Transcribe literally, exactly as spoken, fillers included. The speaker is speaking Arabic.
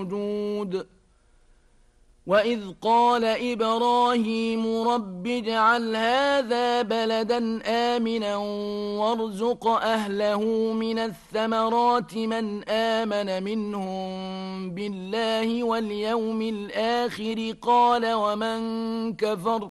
موجود. وإذ قال إبراهيم رب اجعل هذا بلدا آمنا وارزق أهله من الثمرات من آمن منهم بالله واليوم الآخر قال ومن كفر